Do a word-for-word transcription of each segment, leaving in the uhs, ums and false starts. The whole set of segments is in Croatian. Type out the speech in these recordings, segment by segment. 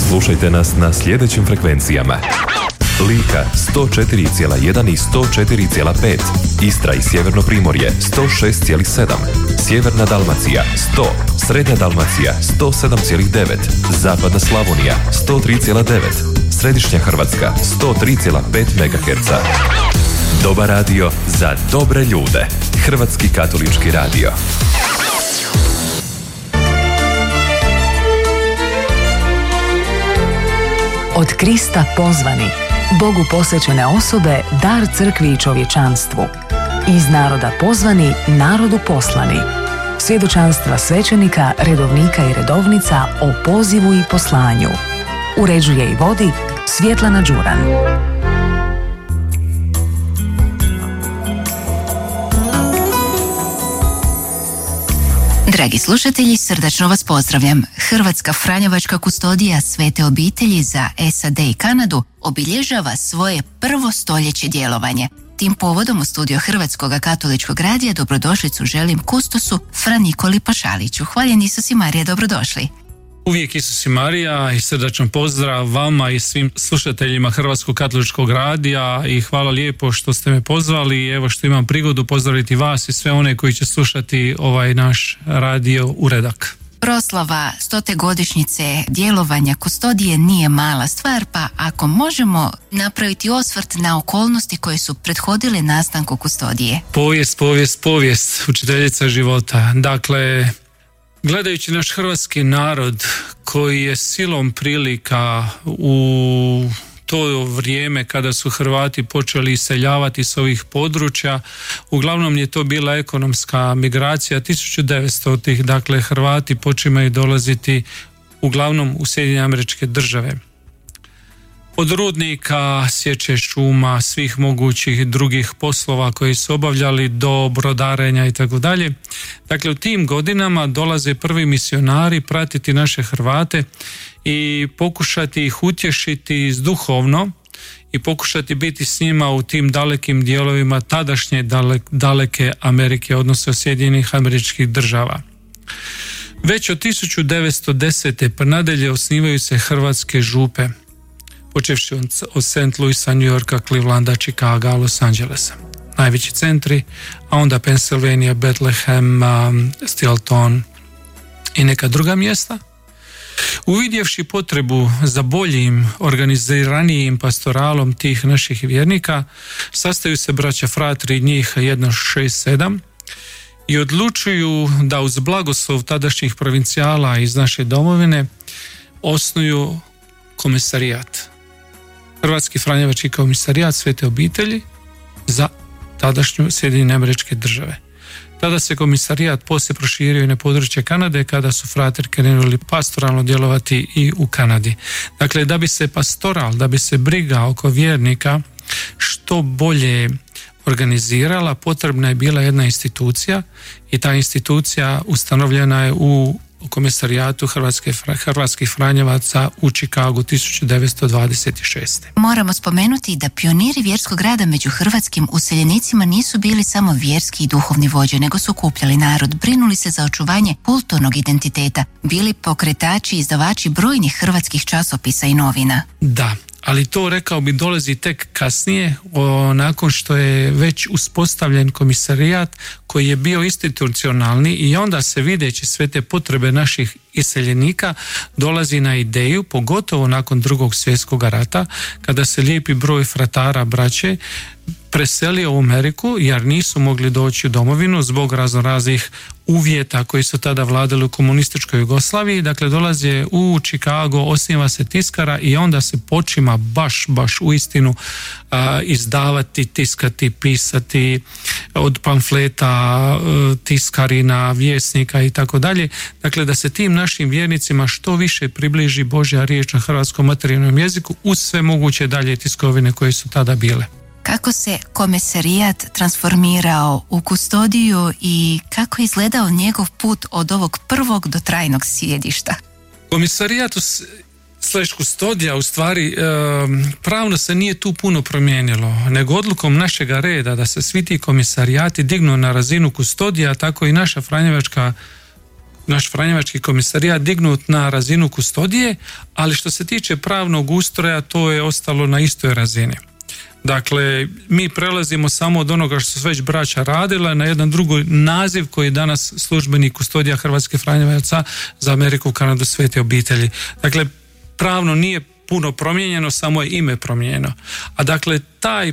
Slušajte nas na sljedećim frekvencijama: Lika sto četiri zarez jedan i sto četiri zarez pet, Istra i Sjeverno Primorje sto šest zarez sedam, Sjeverna Dalmacija sto, Srednja Dalmacija sto sedam zarez devet, Zapadna Slavonija sto tri zarez devet, Središnja Hrvatska sto tri zarez pet megaherca. Dobar radio za dobre ljude. Hrvatski katolički radio. Od Krista pozvani, Bogu posvećene osobe, dar crkvi i čovječanstvu. Iz naroda pozvani, narodu poslani. Svjedočanstva svećenika, redovnika i redovnica o pozivu i poslanju. Uređuje i vodi Svjetlana Đuran. Dragi slušatelji, srdačno vas pozdravljam. Hrvatska franjevačka kustodija Svete obitelji za S A D i Kanadu obilježava svoje prvo stoljeće djelovanja. Tim povodom u studio Hrvatskog katoličkog radija dobrodošlicu želim kustosu Fra Nikoli Pašaliću. Hvaljen Isus i Marija, dobrodošli. Uvijek Isus i Marija i srdačan pozdrav vama i svim slušateljima Hrvatskog katoličkog radija i hvala lijepo što ste me pozvali i evo što imam prigodu pozdraviti vas i sve one koji će slušati ovaj naš radio uredak. Proslava stote godišnjice djelovanja kustodije nije mala stvar, pa ako možemo napraviti osvrt na okolnosti koje su prethodile nastanku kustodije. Povijest, povijest, povijest, učiteljica života. Dakle, gledajući naš hrvatski narod koji je silom prilika u to vrijeme kada su Hrvati počeli iseljavati s ovih područja, uglavnom je to bila ekonomska migracija tisuću devetstotih, dakle Hrvati počimaju dolaziti uglavnom u Sjedinjene Američke Države. Od rudnika, sječe šuma, svih mogućih drugih poslova koji su obavljali do brodarenja i tako dalje. Dakle, u tim godinama dolaze prvi misionari pratiti naše Hrvate i pokušati ih utješiti duhovno i pokušati biti s njima u tim dalekim dijelovima tadašnje dale, daleke Amerike, odnosno Sjedinjenih Američkih Država. Već od tisuću devetsto desete pa nadalje osnivaju se hrvatske župe, počevši od Saint Louisa, New Yorka, Clevelanda, Chicaga, Los Angelesa. Najveći centri, a onda Pennsylvania, Bethlehem, um, Stilton i neka druga mjesta. Uvidjevši potrebu za boljim, organiziranijim pastoralom tih naših vjernika, sastaju se braća fratri, njih jedno šest sedam, i odlučuju da uz blagoslov tadašnjih provincijala iz naše domovine osnuju komisarijat. Hrvatski franjevački komisarijat Svete obitelji za tadašnju Sjedinjene Američke Države. Tada se komisarijat poslije proširio i na područje Kanade kada su frateri krenuli pastoralno djelovati i u Kanadi. Dakle, da bi se pastoral, da bi se briga oko vjernika što bolje organizirala, potrebna je bila jedna institucija i ta institucija ustanovljena je u komisarijatu Hrvatske, Hrvatskih franjevaca u Chicagu tisuću devetsto dvadeset šeste. Moramo spomenuti da pioniri vjerskog rada među hrvatskim useljenicima nisu bili samo vjerski i duhovni vođe, nego su okupljali narod, brinuli se za očuvanje kulturnog identiteta, bili pokretači i izdavači brojnih hrvatskih časopisa i novina. Da, ali to, rekao bi, dolazi tek kasnije, o, nakon što je već uspostavljen komisarijat koji je bio institucionalni, i onda se, videći sve te potrebe naših iseljenika, dolazi na ideju, pogotovo nakon drugog svjetskog rata, kada se lijepi broj fratara braće preselio u Ameriku jer nisu mogli doći u domovinu zbog raznoraznih uvjeta koji su tada vladali u komunističkoj Jugoslaviji. Dakle, dolaze u Chicago, osniva se tiskara i onda se počima baš, baš uistinu a, izdavati, tiskati, pisati od pamfleta, a, tiskarina, vjesnika i tako dalje. Dakle, da se tim našim vjernicima što više približi Božja riječ na hrvatskom materijalnom jeziku uz sve moguće dalje tiskovine koje su tada bile. Kako se komisarijat transformirao u kustodiju i kako je izgledao njegov put od ovog prvog do trajnog sjedišta? Komisarijat slash kustodija u stvari pravno se nije tu puno promijenilo, nego odlukom našega reda da se svi ti komisarijati dignu na razinu kustodija, tako i naša franjevačka naš Franjevački komisarijat dignut na razinu kustodije, ali što se tiče pravnog ustroja to je ostalo na istoj razini. Dakle, mi prelazimo samo od onoga što su već braća radila na jedan drugi naziv koji je danas službeni kustodija Hrvatske Franjevaca za Ameriku, Kanadu, Svete obitelji. Dakle, pravno nije puno promijenjeno, samo je ime promijenjeno. A dakle, taj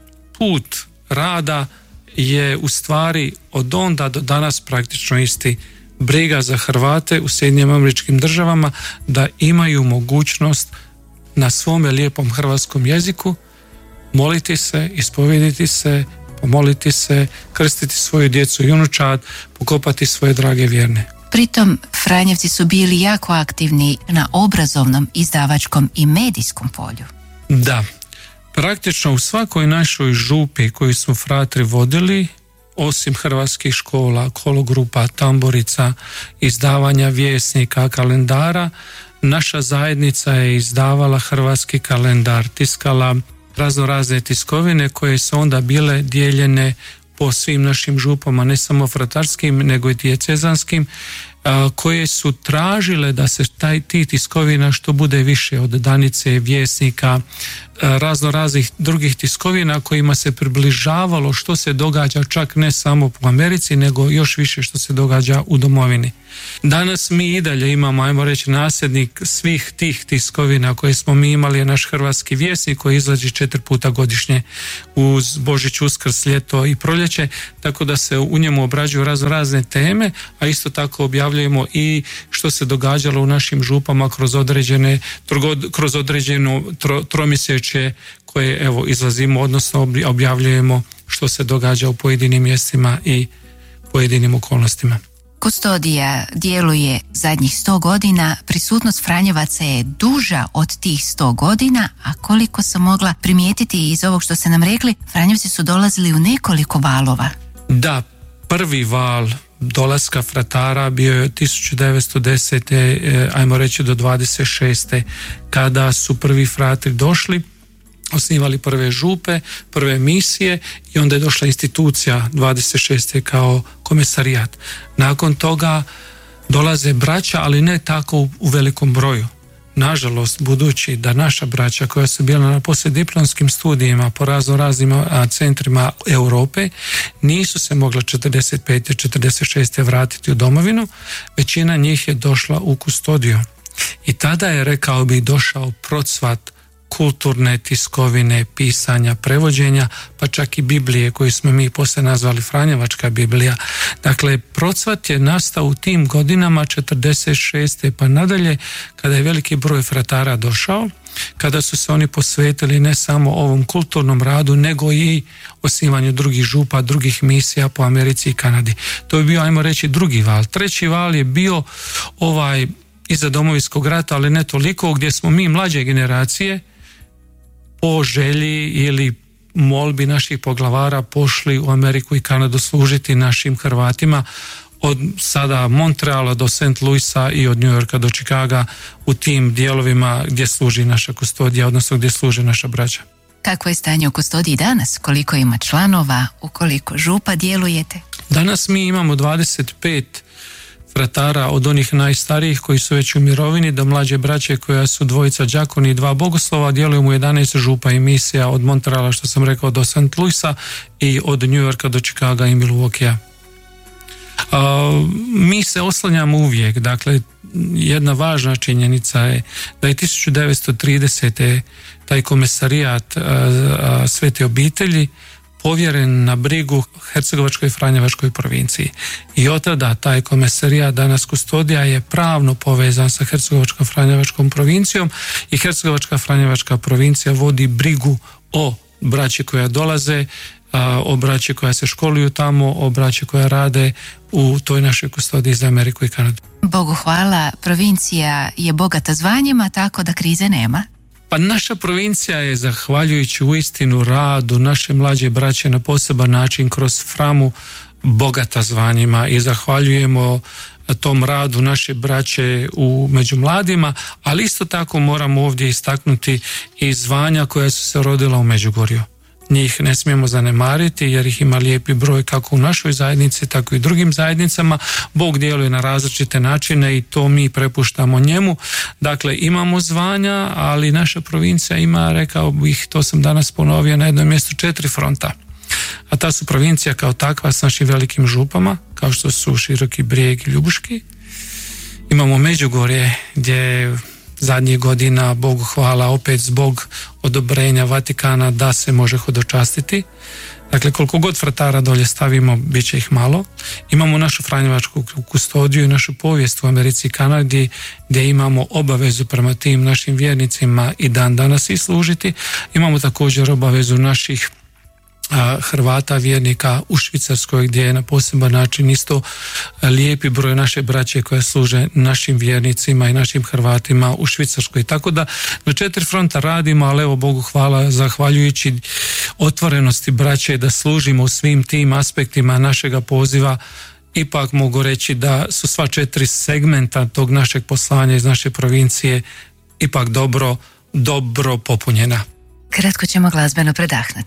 put rada je u stvari od onda do danas praktično isti. Briga za Hrvate u Sjedinjenim Američkim Državama da imaju mogućnost na svome lijepom hrvatskom jeziku moliti se, ispovediti se, pomoliti se, krstiti svoju djecu i unučad, pokopati svoje drage vjerne. Pritom, Franjevci su bili jako aktivni na obrazovnom, izdavačkom i medijskom polju. Da, praktično u svakoj našoj župi koju smo fratri vodili, osim hrvatskih škola, kologrupa, tamburica, izdavanja vjesnika, kalendara, naša zajednica je izdavala hrvatski kalendar, tiskala razno razne tiskovine koje su onda bile dijeljene po svim našim župama, ne samo fratarskim nego i diecezanskim, koje su tražile da se taj ti tiskovina što bude više od Danice, vjesnika, razno raznih drugih tiskovina kojima se približavalo što se događa čak ne samo u Americi nego još više što se događa u domovini. Danas mi i dalje imamo, ajmo reći, nasljednik svih tih tiskovina koje smo mi imali je naš hrvatski vjesnik koji izlazi četiri puta godišnje uz Božić, Uskrs, ljeto i proljeće, tako da se u njemu obrađuju razno razne teme, a isto tako objavljujemo i što se događalo u našim župama kroz određene kroz određeno tro, tromjesečje koje evo izlazimo, odnosno objavljujemo što se događa u pojedinim mjestima i pojedinim okolnostima. Kustodija djeluje zadnjih sto godina, prisutnost Franjevaca je duža od tih sto godina, a koliko sam mogla primijetiti iz ovog što ste nam rekli, Franjevci su dolazili u nekoliko valova. Da, prvi val dolaska fratara bio je tisuću devetsto desete. ajmo reći do dvadeset šeste. kada su prvi fratri došli, osnivali prve župe, prve misije i onda je došla institucija dvadeset šeste kao komisarijat. Nakon toga dolaze braća, ali ne tako u, u velikom broju. Nažalost, budući da naša braća koja su bila na poslijediplomskim studijima po razno raznim centrima Europe nisu se mogla četrdeset pete četrdeset šeste vratiti u domovinu, većina njih je došla u kustodiju. I tada je, rekao bih, došao procvat kulturne tiskovine, pisanja, prevođenja, pa čak i Biblije koju smo mi poslije nazvali Franjevačka Biblija. Dakle, procvat je nastao u tim godinama četrdeset šeste pa nadalje, kada je veliki broj fratara došao, kada su se oni posvetili ne samo ovom kulturnom radu, nego i osnivanju drugih župa, drugih misija po Americi i Kanadi. To je bio, ajmo reći, drugi val. Treći val je bio ovaj iza Domovinskog rata, ali ne toliko, gdje smo mi mlađe generacije po želji ili molbi naših poglavara pošli u Ameriku i Kanadu služiti našim Hrvatima od sada Montreala do Saint Louisa i od New Yorka do Chicaga u tim dijelovima gdje služi naša kustodija, odnosno gdje služe naša braća. Kako je stanje u kustodiji danas? Koliko ima članova? U koliko župa djelujete? Danas mi imamo dvadeset pet fratara od onih najstarijih koji su već u mirovini do mlađe braće koja su dvojica đakoni i dva bogoslova, djelujemo u jedanaest župa i misija od Montreala, što sam rekao, do Saint Louisa i od New Yorka do Chicaga i Milwaukee. Uh, mi se oslanjamo uvijek, dakle jedna važna činjenica je da je tisuću devetsto tridesete taj komisarijat uh, uh, Svete obitelji povjeren na brigu Hercegovačkoj i Franjevačkoj provinciji. I od tada taj komisarijat, danas kustodija, je pravno povezan sa Hercegovačkom Franjevačkom provincijom i Hercegovačka Franjevačka provincija vodi brigu o braći koja dolaze, o braći koja se školuju tamo, o braći koja rade u toj našoj kustodiji za Ameriku i Kanadu. Bogu hvala, provincija je bogata zvanjima, tako da krize nema. Pa naša provincija je, zahvaljujući uistinu radu naše mlađe braće na poseban način kroz Framu, bogata zvanjima i zahvaljujemo tom radu naše braće u među mladima, ali isto tako moramo ovdje istaknuti i zvanja koja su se rodila u Međugorju. njih ne smijemo zanemariti jer ih ima lijepi broj kako u našoj zajednici, tako i drugim zajednicama. Bog djeluje na različite načine i to mi prepuštamo njemu. Dakle, imamo zvanja, ali naša provincija ima, rekao bih, to sam danas ponovio na jednom mjestu, četiri fronta. A ta su provincija kao takva s našim velikim župama, kao što su Široki Brijeg i Ljubuški. Imamo Međugorje gdje zadnjih godina, Bogu hvala, opet zbog odobrenja Vatikana da se može hodočastiti. Dakle, koliko god fratara dolje stavimo, bit će ih malo. Imamo našu franjevačku kustodiju i našu povijest u Americi i Kanadi gdje imamo obavezu prema tim našim vjernicima i dan danas i služiti. Imamo također obavezu naših Hrvata vjernika u Švicarskoj gdje je na poseban način isto lijepi broj naše braće koje služe našim vjernicima i našim Hrvatima u Švicarskoj. Tako da na četiri fronta radimo, ali evo Bogu hvala, zahvaljujući otvorenosti braće da služimo u svim tim aspektima našega poziva, ipak mogu reći da su sva četiri segmenta tog našeg poslanja iz naše provincije ipak dobro, dobro popunjena. Kratko ćemo glazbeno predahnuti.